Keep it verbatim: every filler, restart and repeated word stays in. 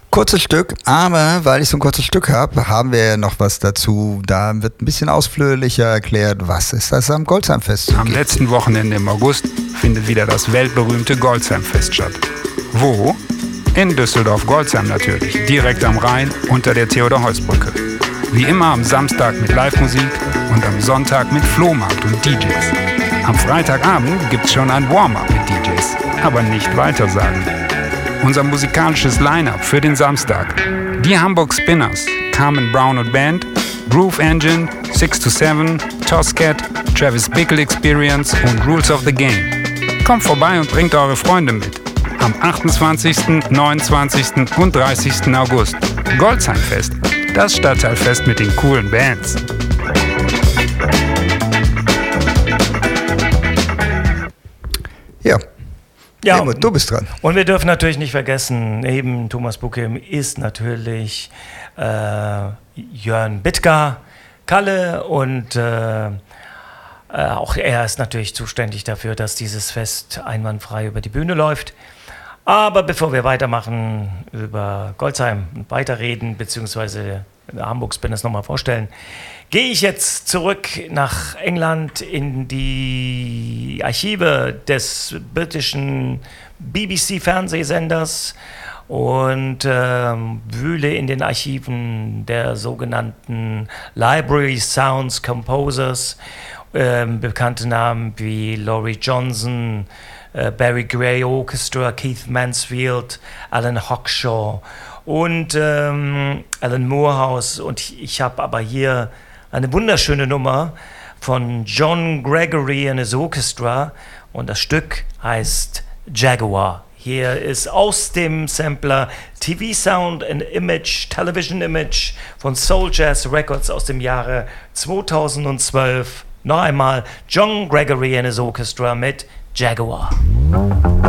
Kurzes Stück, aber weil ich so ein kurzes Stück habe, haben wir noch was dazu. Da wird ein bisschen ausführlicher erklärt, was ist das am Goldsheim-Fest. Am letzten Wochenende im August findet wieder das weltberühmte Goldsheim-Fest statt. Wo? In Düsseldorf-Goldsheim natürlich, direkt am Rhein unter der Theodor-Heuss-Brücke. Wie immer am Samstag mit Live-Musik und am Sonntag mit Flohmarkt und D Js. Am Freitagabend gibt's schon ein Warm-up mit D Js, aber nicht weitersagen. Unser musikalisches Line-Up für den Samstag: die Hamburg Spinners, Carmen Brown und Band, Groove Engine, six to seven, Toscat, Travis Bickle Experience und Rules of the Game. Kommt vorbei und bringt eure Freunde mit. Am achtundzwanzigsten, neunundzwanzigsten und dreißigsten August. Goldsheim-Fest, das Stadtteilfest mit den coolen Bands. Ja. Ja, Helmut, du bist dran. Und wir dürfen natürlich nicht vergessen, neben Thomas Bucke ist natürlich äh, Jörn Bittger, Kalle, und äh, äh, auch er ist natürlich zuständig dafür, dass dieses Fest einwandfrei über die Bühne läuft. Aber bevor wir weitermachen, über Goldsheim weiterreden, beziehungsweise Hamburg Spinners nochmal vorstellen, gehe ich jetzt zurück nach England in die Archive des britischen B B C-Fernsehsenders und ähm, wühle in den Archiven der sogenannten Library Sounds Composers, ähm, bekannte Namen wie Laurie Johnson, äh, Barry Gray Orchestra, Keith Mansfield, Alan Hawkshaw und ähm, Alan Moorhouse. Und ich, ich habe aber hier eine wunderschöne Nummer von John Gregory and his Orchestra, und das Stück heißt Jaguar. Hier ist aus dem Sampler T V Sound and Image, Television Image von Soul Jazz Records aus dem Jahre zweitausendzwölf. Noch einmal John Gregory and his Orchestra mit Jaguar.